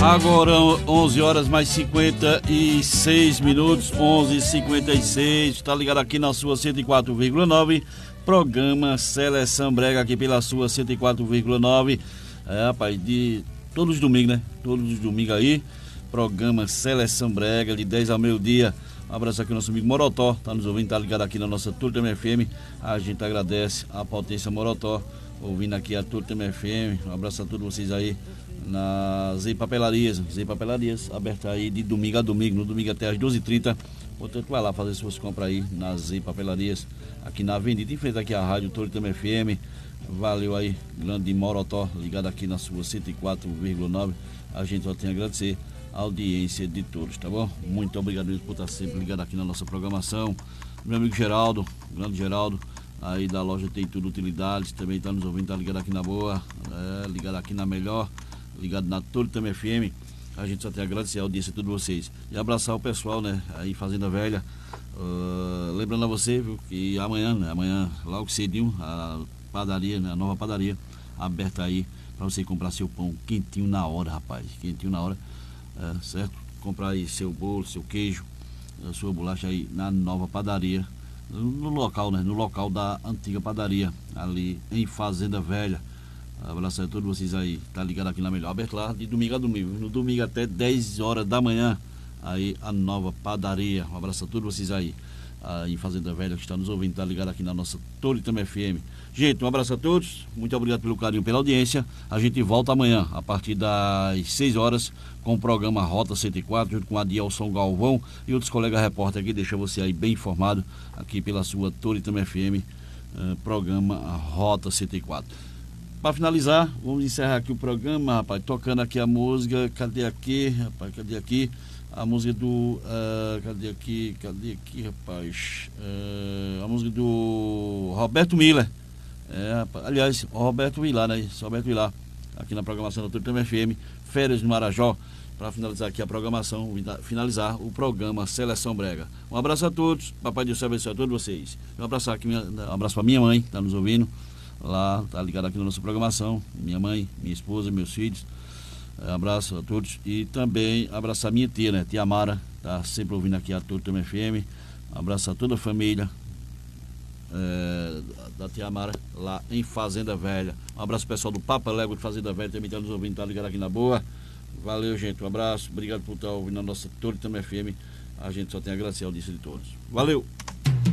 Agora 11 horas mais 56 minutos, 11h56, está ligado aqui na sua 104,9, programa Seleção Brega aqui pela sua 104,9, rapaz, de todos os domingos, né? Todos os domingos aí, programa Seleção Brega, de 10 ao meio-dia. Um abraço aqui ao nosso amigo Morotó, tá nos ouvindo, tá ligado aqui na nossa Turma FM, a gente agradece a potência Morotó, ouvindo aqui a Turma FM, um abraço a todos vocês aí. Na Zé Papelarias aberta aí de domingo a domingo, no domingo até às 12h30, portanto vai lá fazer suas compras aí na Zé Papelarias, aqui na avenida, em frente aqui à rádio Turma FM. Valeu aí, grande Morotó, ligado aqui na sua 104,9, a gente só tem a agradecer a audiência de todos, tá bom? Muito obrigado mesmo por estar sempre ligado aqui na nossa programação. Meu amigo Geraldo, grande Geraldo, aí da loja Tem Tudo Utilidades, também está nos ouvindo, tá ligado aqui na boa, ligado aqui na melhor, ligado na Turma FM, a gente só tem a agradecer a audiência de todos vocês e abraçar o pessoal, né, aí Fazenda Velha, lembrando a você, viu, que amanhã, logo cedinho, a padaria, né, a nova padaria aberta aí, para você comprar seu pão quentinho na hora, rapaz, quentinho na hora, certo? Comprar aí seu bolo, seu queijo, a sua bolacha aí na nova padaria, no local, né, no local da antiga padaria, ali em Fazenda Velha. Abraço a todos vocês aí, tá ligado aqui na melhor, aberto lá de domingo a domingo, no domingo até 10 horas da manhã, aí a nova padaria. Um abraço a todos vocês aí, em Fazenda Velha, que está nos ouvindo, tá ligado aqui na nossa Turma FM. Gente, um abraço a todos, muito obrigado pelo carinho, pela audiência. A gente volta amanhã, a partir das 6 horas, com o programa Rota 104, junto com a Dielson Galvão e outros colegas repórteres que deixam você aí bem informado, aqui pela sua Turma FM, programa Rota 104. Para finalizar, vamos encerrar aqui o programa, rapaz, tocando aqui a música, cadê aqui, a música do, cadê aqui, rapaz, a música do Roberto Miller, rapaz, aliás, o Roberto Vilar, né, Roberto Vilar, aqui na programação da Turma FM, Férias no Marajó, para finalizar aqui a programação, finalizar o programa Seleção Brega. Um abraço a todos, Papai Deus abençoe a todos vocês. Um abraço para minha mãe, que está nos ouvindo, lá, tá ligado aqui na nossa programação, minha mãe, minha esposa, meus filhos, abraço a todos e também abraçar a minha tia, né, tia Mara, tá sempre ouvindo aqui a Turma FM, abraço a toda a família da tia Mara, lá em Fazenda Velha, um abraço pessoal do Papa Légua de Fazenda Velha, também tá nos ouvindo, tá ligado aqui na boa, valeu gente, um abraço, obrigado por estar ouvindo a nossa Turma FM, a gente só tem a agradecer a audiência de todos, valeu!